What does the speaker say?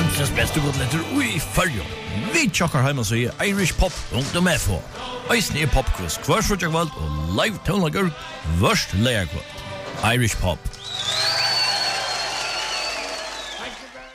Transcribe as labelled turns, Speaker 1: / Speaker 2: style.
Speaker 1: Heimsens beste godnetter ui fyrjo. Vi tjokkar heim og sier Irish Pop rundt om FH. Eisne popquiz hver frutjagvald og live tonlager værst leierkvald. Irish Pop.